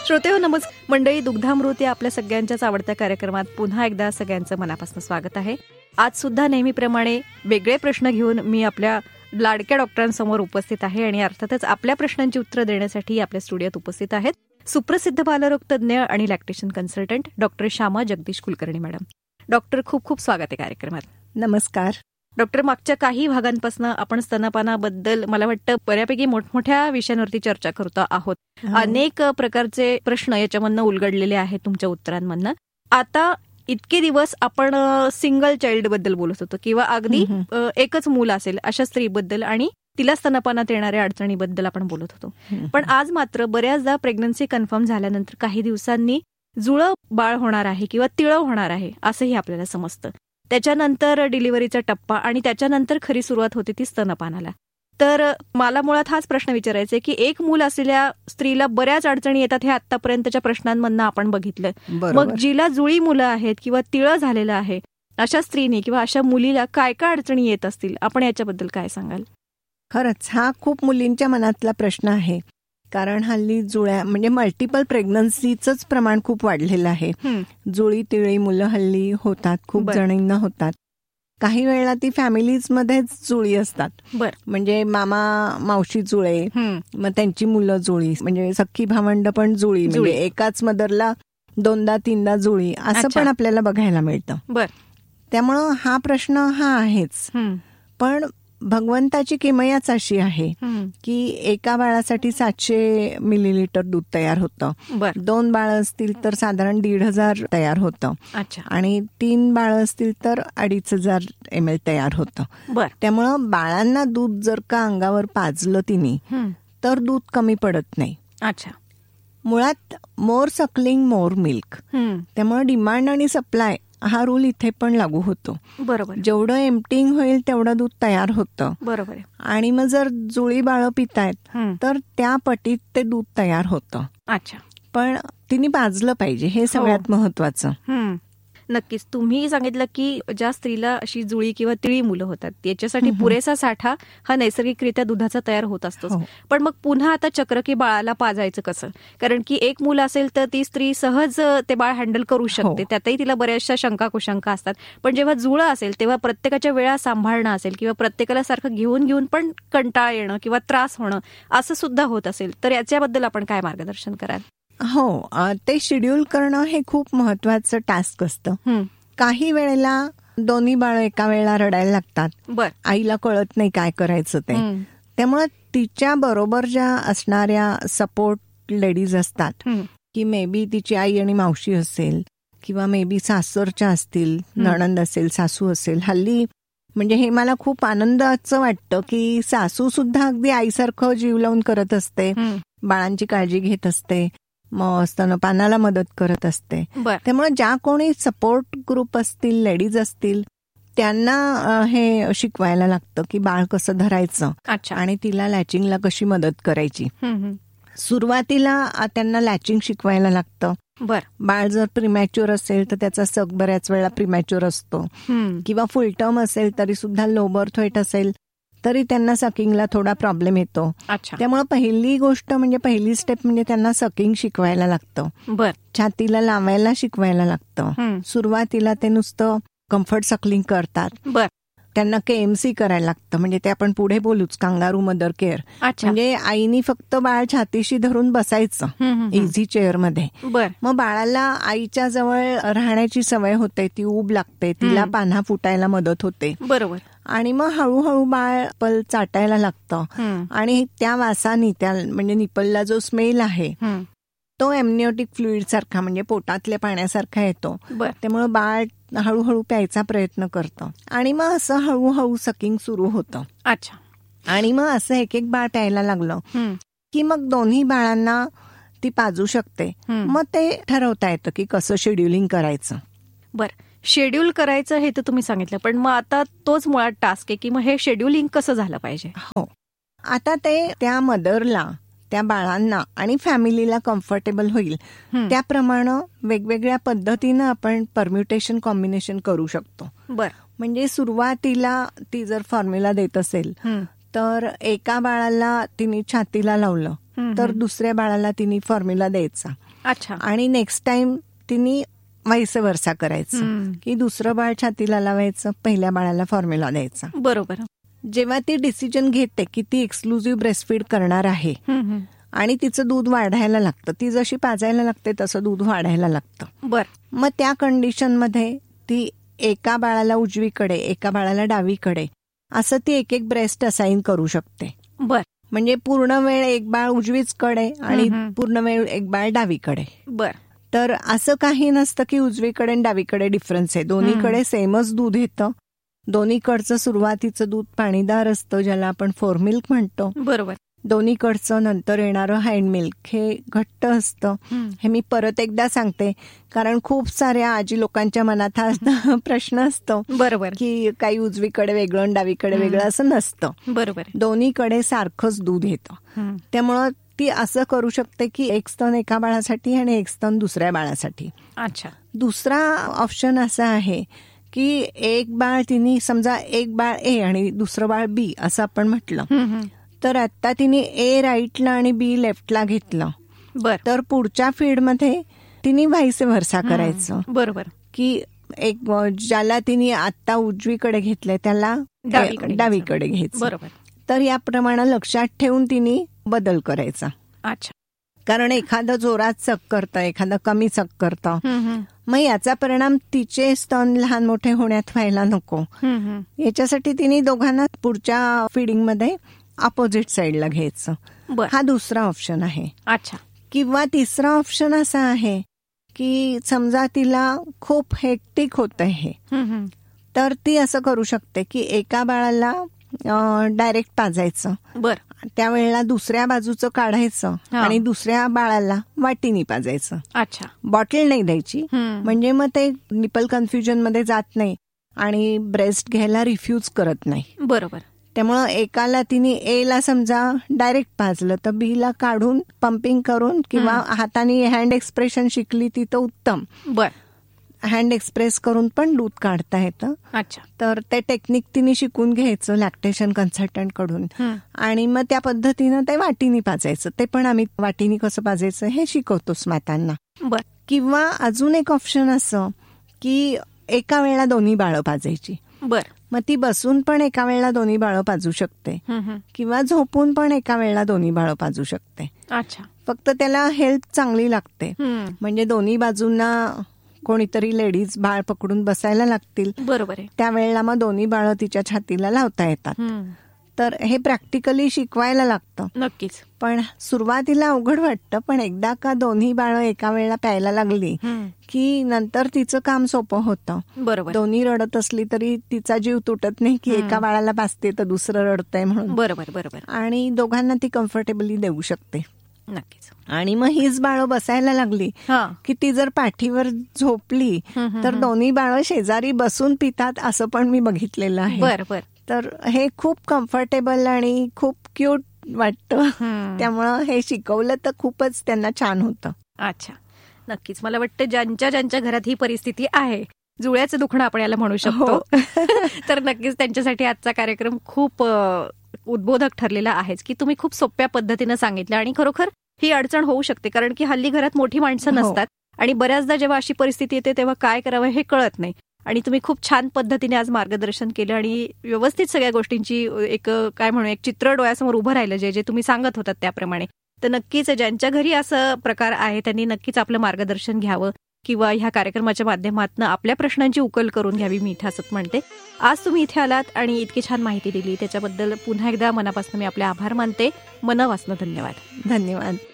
श्रोतेहो नमस्कार मंडळी, दुग्धामृत या आपल्या सगळ्यांच्याच आवडत्या कार्यक्रमात पुन्हा एकदा सगळ्यांचं मनापासून स्वागत आहे. आज सुद्धा नेहमीप्रमाणे वेगळे प्रश्न घेऊन मी आपल्या लाडक्या डॉक्टरांसमोर उपस्थित आहे आणि अर्थातच आपल्या प्रश्नांची उत्तरं देण्यासाठी आपल्या स्टुडिओत उपस्थित आहेत सुप्रसिद्ध बालरोग तज्ज्ञ आणि lactation consultant doctor Shyama Jagdish Kulkarni madam. Doctor, खूप खूप स्वागत आहे कार्यक्रमात. नमस्कार डॉक्टर. मागच्या काही भागांपासून आपण स्तनपानाबद्दल मला वाटतं बऱ्यापैकी मोठमोठ्या विषयांवरती चर्चा करतो आहोत. अनेक प्रकारचे प्रश्न याच्यामधनं उलगडलेले आहेत तुमच्या उत्तरांमधनं. आता इतके दिवस आपण सिंगल चाइल्ड बद्दल बोलत होतो किंवा अगदी एकच मूल असेल अशा स्त्रीबद्दल आणि तिला स्तनपानात येणाऱ्या अडचणीबद्दल आपण बोलत होतो. पण आज मात्र बऱ्याचदा प्रेग्नन्सी कन्फर्म झाल्यानंतर काही दिवसांनी जुळं बाळ होणार आहे किंवा तिळं होणार आहे असंही आपल्याला समजतं. त्याच्यानंतर डिलिव्हरीचा टप्पा आणि त्याच्यानंतर खरी सुरुवात होते ती स्तनपानाला. तर मला मुळात हाच प्रश्न विचारायचा आहे की एक मूल असलेल्या स्त्रीला बऱ्याच अडचणी येतात हे आतापर्यंतच्या प्रश्नांमधनं आपण बघितलं. मग जिला जुळी मुलं आहेत किंवा तिळं झालेलं आहे अशा स्त्रीने किंवा अशा मुलीला काय काय अडचणी येत असतील, आपण याच्याबद्दल काय सांगाल? खरंच हा खूप मुलींच्या मनातला प्रश्न आहे. कारण हल्ली जुळ्या म्हणजे मल्टिपल प्रेग्नन्सीचंच प्रमाण खूप वाढलेलं आहे. जुळी तिळी मुलं हल्ली होतात, खूप जणींना होतात. काही वेळेला ती फॅमिलीजमध्येच जुळी असतात. म्हणजे मामा मावशी जुळे, मग त्यांची मुलं जुळी, म्हणजे सख्खी भावंड पण जुळी, म्हणजे एकाच मदरला 2दा-3दा जुळी असं पण आपल्याला बघायला मिळतं. त्यामुळं हा प्रश्न हा आहेच. पण भगवंताची किमयाच अशी आहे की एका बाळासाठी 700 मिलीलिटर दूध तयार होतं. 2 बाळं असतील तर साधारण 1,500 तयार होतं आणि 3 बाळं असतील तर 2,500 ml तयार होतं. त्यामुळं बाळांना दूध जर का अंगावर पाजलं तिने तर दूध कमी पडत नाही. मुळात मोर सकलिंग मोर मिल्क. त्यामुळे डिमांड आणि सप्लाय हा रूल इथे पण लागू होतो. बरोबर. जेवढं एम्प्टिंग होईल तेवढं दूध तयार होतं. बरोबर. आणि मग जर जुळी बाळं पितायत तर त्या पटीत ते दूध तयार होतं. पण तिने पाजलं पाहिजे, हे सगळ्यात महत्वाचं. नक्कीच. तुम्ही सांगितलं की ज्या स्त्रीला अशी जुळी किंवा तिळी मुलं होतात त्याच्यासाठी पुरेसा साठा हा नैसर्गिकरित्या दुधाचा तयार होत असतो. पण मग पुन्हा आता चक्र की बाळाला पाजायचं कसं? कारण की एक मुलं असेल तर ती स्त्री सहज ते बाळ हँडल करू शकते, त्यातही तिला बऱ्याचशा शंका कुशंका असतात. पण जेव्हा जुळं असेल तेव्हा प्रत्येकाच्या वेळा सांभाळणं असेल किंवा प्रत्येकाला सारखं घेऊन पण कंटाळा येणं किंवा त्रास होणं असं सुद्धा होत असेल, तर याच्याबद्दल आपण काय मार्गदर्शन कराल? हो, ते शेड्यूल करणं हे खूप महत्वाचं टास्क असतं. काही वेळेला दोन्ही बाळ एका वेळेला रडायला लागतात, आईला कळत नाही काय करायचं ते. त्यामुळे तिच्या बरोबर ज्या असणाऱ्या सपोर्ट लेडीज असतात की मे बी तिची आई आणि मावशी असेल किंवा मे बी सासरच्या असतील, नणंद असेल, सासू असेल. हल्ली म्हणजे हे मला खूप आनंदाचं वाटतं की सासू सुद्धा अगदी आईसारखं जीव लावून करत असते, बाळांची काळजी घेत असते, मग स्तनपानाला मदत करत असते. त्यामुळे ज्या कोणी सपोर्ट ग्रुप असतील, लेडीज असतील, त्यांना हे शिकवायला लागतं की बाळ कसं धरायचं आणि तिला लॅचिंगला कशी मदत करायची. सुरुवातीला त्यांना लॅचिंग शिकवायला लागतं. बाळ जर प्रीमॅच्युअर असेल तर त्याचा सग बऱ्याच वेळा प्रीमॅच्युअर असतो किंवा फुल टर्म असेल तरी सुद्धा लो बर्थ वेट असेल तरी त्यांना सकिंगला थोडा प्रॉब्लेम येतो. त्यामुळे पहिली गोष्ट म्हणजे पहिली स्टेप म्हणजे त्यांना सकिंग शिकवायला लागतं, छातीला लावायला शिकवायला लागतं. सुरुवातीला ते नुसतं कम्फर्ट सक्लिंग करतात. त्यांना KMC करायला लागतं, म्हणजे ते आपण पुढे बोलूच, कांगारू मदर केअर. म्हणजे आईनी फक्त बाळ छातीशी धरून बसायचं इझी चेअरमध्ये. मग बाळाला आईच्या जवळ राहण्याची सवय होते, ती ऊब लागते, तिला पान्हा फुटायला मदत होते. बरोबर. आणि मग हळूहळू बाळ पल चाटायला लागतं आणि त्या वासानी त्या म्हणजे निपलला जो स्मेल आहे तो एमनिओटिक फ्लुइड सारखा म्हणजे पोटातल्या पाण्यासारखा येतो. त्यामुळे बाळ हळूहळू प्यायचा प्रयत्न करतं आणि मग असं हळूहळू सकिंग सुरू होतं. आणि मग असं एक एक बाळ प्यायला लागलं की मग दोन्ही बाळांना ती पाजू शकते. मग ते ठरवता येतं की कसं शेड्युलिंग करायचं. शेड्यूल करायचं हे तर तुम्ही सांगितलं, पण मग आता तोच मुळात टास्क आहे की मग हे शेड्युलिंग कसं झालं पाहिजे. हो, आता ते त्या मदरला, त्या बाळांना आणि फॅमिलीला कम्फर्टेबल होईल त्याप्रमाणे वेगवेगळ्या पद्धतीनं आपण परम्युटेशन कॉम्बिनेशन करू शकतो. म्हणजे सुरुवातीला ती जर फॉर्म्युला देत असेल तर एका बाळाला तिने छातीला लावलं तर दुसऱ्या बाळाला तिने फॉर्म्युला द्यायचा. अच्छा. आणि नेक्स्ट टाइम तिने व्हाईस वर्सा करायचं की दुसरं बाळ छातीला लावायचं, पहिल्या बाळाला फॉर्म्युला द्यायचा. बरोबर. जेव्हा ती डिसिजन घेते की ती एक्सक्लुझिव्ह ब्रेस्टफीड करणार आहे आणि तिचं दूध वाढायला लागतं, ती जशी पाजायला लागते तसं दूध वाढायला लागतं. मग त्या कंडिशनमध्ये ती एका बाळाला उजवीकडे, एका बाळाला डावीकडे असं ती एक एक ब्रेस्ट असाइन करू शकते. म्हणजे पूर्ण वेळ एक बाळ उजवीचकडे आणि पूर्ण वेळ एक बाळ डावीकडे. तर असं काही नसतं की उजवीकडे आणि डावीकडे डिफरन्स आहे. दोन्हीकडे सेमच दूध येतं. दोन्हीकडचं सुरुवातीचं दूध पाणीदार असतं, ज्याला आपण फोरमिल्क म्हणतो. बरोबर. दोन्हीकडचं नंतर येणारं हँड मिल्क हे घट्ट असतं. हे मी परत एकदा सांगते कारण खूप साऱ्या आजी लोकांच्या मनात हा प्रश्न असतो. बरोबर. की काही उजवीकडे वेगळं आणि डावीकडे वेगळं असं नसतं. बरोबर. दोन्हीकडे सारखंच दूध येतं. त्यामुळं ती असं करू शकते की एक स्तन एका बाळासाठी आणि एक स्तन दुसऱ्या बाळासाठी. अच्छा. दुसरा ऑप्शन असा आहे की एक बाळ तिने समजा एक बाळ ए आणि दुसरं बाळ बी असं आपण म्हटलं, तर आता तिने ए राईटला आणि बी लेफ्टला घेतलं. तर पुढच्या फीडमध्ये तिने व्हाईस वर्सा करायचं. बरोबर. की एक ज्याला तिने आता उजवीकडे घेतलंय त्याला डावीकडे घ्यायचं. बरोबर. तर याप्रमाणे लक्षात ठेवून तिने बदल करायचा. अच्छा. कारण एखादं जोरात चक करतं, एखादं कमी चक करतं, मग याचा परिणाम तिचे स्तन लहान मोठे होण्यात व्हायला नको. याच्यासाठी तिने दोघांना पुढच्या फिडिंगमध्ये अपोजिट साईडला घ्यायचं. हा दुसरा ऑप्शन आहे. अच्छा. किंवा तिसरा ऑप्शन असा आहे की समजा तिला खूप हेक्टिक होतं हे, तर ती असं करू शकते की एका बाळाला डायरेक्ट पाजायचं, त्यावेळेला दुसऱ्या बाजूचं काढायचं आणि दुसऱ्या बाळाला वाटीनी पाजायचं. अच्छा. बॉटल नाही द्यायची, म्हणजे मग ते निपल कन्फ्युजन मध्ये जात नाही आणि ब्रेस्ट घ्यायला रिफ्यूज करत नाही. बरोबर. त्यामुळं एकाला तिने ए ला समजा डायरेक्ट पाजलं तर बी ला काढून पंपिंग करून किंवा हाताने हँड एक्सप्रेशन शिकली ती तर उत्तम. हँड एक्सप्रेस करून पण दूध काढता येतं. अच्छा. तर ते टेक्निक तिने शिकून घ्यायचं लॅक्टेशन कन्सल्टंट कडून आणि मग त्या पद्धतीनं ते वाटीनी पाजायचं. ते पण आम्ही वाटीनी कसं पाजायचं हे शिकवतोच मातांना. किंवा अजून एक ऑप्शन असं की एका वेळेला दोन्ही बाळं पाजायची. मग ती बसून पण एका वेळेला दोन्ही बाळं पाजू शकते किंवा झोपून पण एका वेळेला दोन्ही बाळं पाजू शकते. अच्छा. फक्त त्याला हेल्प चांगली लागते. म्हणजे दोन्ही बाजूंना कोणीतरी लेडीज बाळ पकडून बसायला लागतील. बरोबर आहे. त्यावेळेला मग दोन्ही बाळं तिच्या छातीला लावता येतात. तर हे प्रॅक्टिकली शिकवायला लागतं. नक्कीच. पण सुरुवातीला अवघड वाटतं, पण एकदा का दोन्ही बाळं एका वेळेला प्यायला लागली की नंतर तिचं काम सोपं होतं. बरोबर. दोन्ही रडत असली तरी तिचा जीव तुटत नाही की एका बाळाला पाजते तर दुसरं रडतंय म्हणून. बरोबर. बरोबर. आणि दोघांना ती कम्फर्टेबली देऊ शकते. नक्कीच. आणि मग हीच बाळं बसायला लागली की ती जर पाठीवर झोपली तर दोन्ही बाळं शेजारी बसून पितात असं पण मी बघितलेलं आहे. बरोबर. तर हे खूप कम्फर्टेबल आणि खूप क्यूट वाटतं. त्यामुळं हे शिकवलं तर खूपच त्यांना छान होतं. अच्छा. नक्कीच. मला वाटतं ज्यांच्या घरात ही परिस्थिती आहे, जुळ्याचं दुखणं आपण याला म्हणू शकतो, तर नक्कीच त्यांच्यासाठी आजचा कार्यक्रम खूप उद्बोधक ठरलेला आहेच की तुम्ही खूप सोप्या पद्धतीनं सांगितलं. आणि खरोखर ही अडचण होऊ शकते कारण की हल्ली घरात मोठी माणसं नसतात आणि बऱ्याचदा जेव्हा अशी परिस्थिती येते तेव्हा काय करावं हे कळत नाही. आणि तुम्ही खूप छान पद्धतीने आज मार्गदर्शन केलं आणि व्यवस्थित सगळ्या गोष्टींची एक काय म्हणू एक चित्र डोळ्यासमोर उभं राहिलं जे तुम्ही सांगत होतात त्याप्रमाणे. तर नक्कीच ज्यांच्या घरी असं प्रकार आहे त्यांनी नक्कीच आपलं मार्गदर्शन घ्यावं किंवा ह्या कार्यक्रमाच्या माध्यमातून आपल्या प्रश्नांची उकल करून घ्यावी, मी इथे असंच म्हणते. आज तुम्ही इथे आलात आणि इतकी छान माहिती दिली त्याच्याबद्दल पुन्हा एकदा मनापासून मी आपले आभार मानते. मनापासून धन्यवाद. धन्यवाद.